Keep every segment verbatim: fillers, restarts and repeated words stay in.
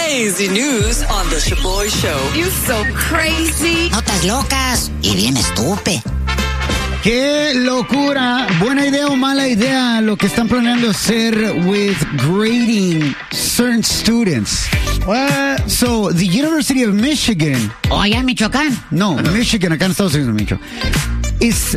Crazy news on the Shaboy Show. You so crazy. Notas locas y bien estúpido. ¡Qué locura! ¿Buena idea o mala idea lo que están planeando hacer with grading certain students? What? So, the University of Michigan... Oh, allá en Michoacán. No, Michigan, acá en Estados Unidos, Micho. Is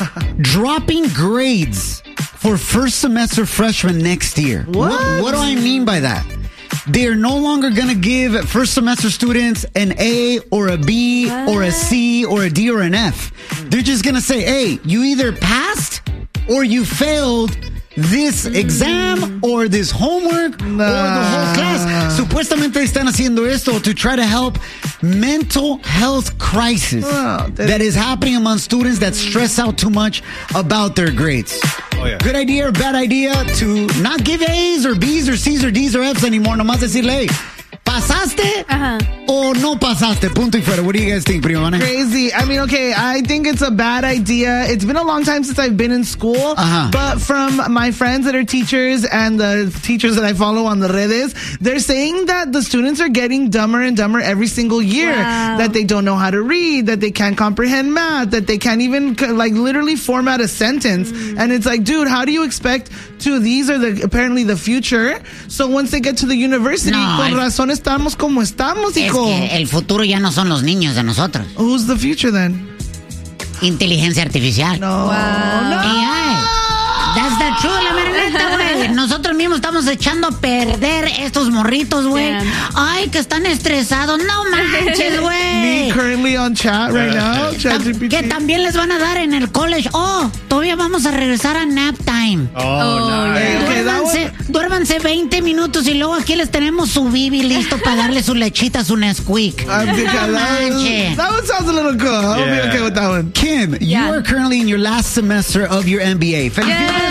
dropping grades for first semester freshmen next year. What? What, what do I mean by that? They're no longer going to give first semester students an A or a B what? or a C or a D or an F. They're just going to say, hey, you either passed or you failed this exam or this homework nah. or the whole class. Supuestamente están haciendo esto to try to help mental health crisis oh, that is happening among students that stress out too much about their grades. Oh, yeah. Good idea or bad idea to not give A's or B's or C's or D's or F's anymore. Nomás decirle, hey, ¿pasaste uh-huh. o no pasaste? Punto y fuera. What do you guys think, Prima? Crazy. I mean, okay, I think it's a bad idea. It's been a long time since I've been in school, uh-huh. but from my friends that are teachers and the teachers that I follow on the redes, they're saying that the students are getting dumber and dumber every single year. Wow. That they don't know how to read, that they can't comprehend math, that they can't even, like, literally format a sentence. Mm. And it's like, dude, how do you expect to, these are the apparently the future. So once they get to the university, no, con razón estamos como estamos, hijo. Es que el futuro ya no son los niños de nosotros. Who's the future then? Inteligencia artificial. No. Wow. No. A I. That's the truth, la verdad, güey. Nosotros mismos estamos echando a perder estos morritos, güey. Ay, que están estresados. No manches, güey. Me currently on chat right now. Chat G P T. Que también les van a dar en el college. Oh, todavía vamos a regresar a nap time. Oh, oh nice. Yeah. Duérmanse, duérmanse veinte minutos y luego aquí les tenemos su bibi listo para darle su lechita, su Nesquik. No manches. That one sounds a little cool. I'll yeah. be okay with that one. Kim, yeah. you are currently in your last semester of your M B A. Yes.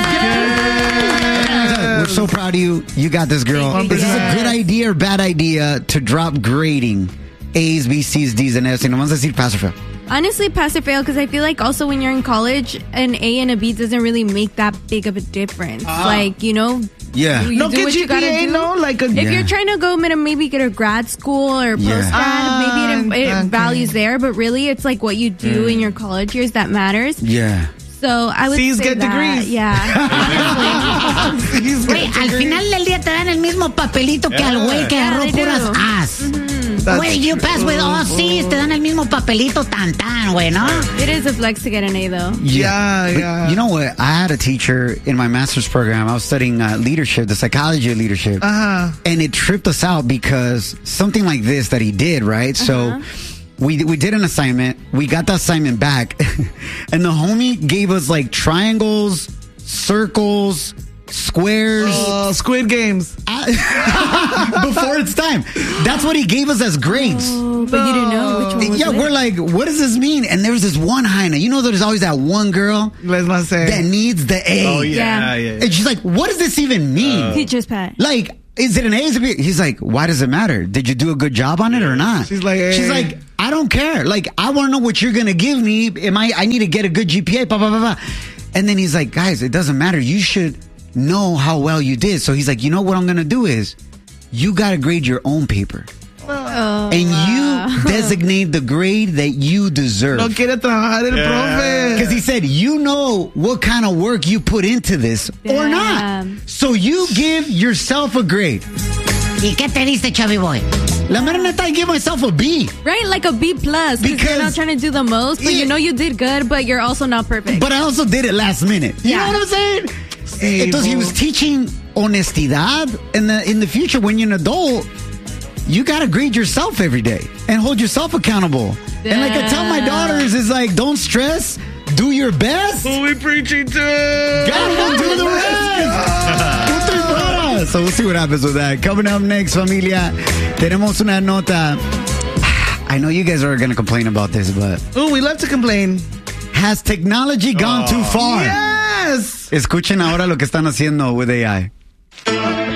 We're so proud of you. You got this, girl. Is this a good idea or bad idea to drop grading A's, B's, C's, D's, and F's? Y nomás decir pass or fail. Honestly, pass or fail, because I feel like also when you're in college, an A and a B doesn't really make that big of a difference. Uh, like, you know, yeah. you no, do what you gotta do. No, like a, if yeah. you're trying to go maybe get a grad school or post grad, yeah. maybe it, it okay. values there. But really, it's like what you do mm. in your college years that matters. Yeah. So I would C's say get that, degrees. Yeah. Güey, al final del día te dan el mismo papelito que al güey que agarró puras A's. Güey, you pass with all C's, te dan el mismo papelito tan tan, güey, ¿no? It is a flex to get an A, though. Yeah, but yeah. You know what? I had a teacher in my master's program. I was studying uh, leadership, the psychology of leadership. Uh-huh. And it tripped us out because something like this that he did, right? Uh-huh. So we we did an assignment. We got the assignment back. And the homie gave us like triangles, circles, squares. Uh, Squid Games. Before it's time. That's what he gave us as grades. Oh, but no. you didn't know which one was Yeah, it? We're like, what does this mean? And there was this one hyena. You know, there's always that one girl Let's not say. that needs the A. Oh, yeah, Yeah. yeah. yeah. And she's like, what does this even mean? Uh, Teacher's pet. Like, is it an A? Is it a B? He's like, why does it matter? Did you do a good job on it or not? She's like, hey. She's like, I don't care. Like, I want to know what you're going to give me. Am I, I need to get a good G P A, blah, blah, blah, blah. And then he's like, guys, it doesn't matter. You should know how well you did. So he's like, you know what I'm going to do is you got to grade your own paper. Oh, and wow. you designate the grade that you deserve. No quiere trabajar el profe. Because he said, you know what kind of work you put into this Damn. or not. So you give yourself a grade. ¿Y qué te diste, Chubby Boy? La mera neta, I give myself a B. Right, like a B plus. Because you're not trying to do the most, but yeah. you know you did good, but you're also not perfect. But I also did it last minute. You yeah. know what I'm saying? Sí, Entonces he was teaching honestidad. In the, in the future, when you're an adult, you got to grade yourself every day and hold yourself accountable. Yeah. And like I tell my daughters, it's like, don't stress. Do your best. Who we preaching to? God will do the rest. So we'll see what happens with that. Coming up next, familia, tenemos una nota. I know you guys are going to complain about this, but... Oh, we love to complain. Has technology gone oh. too far? Yes. Escuchen ahora lo que están haciendo with A I.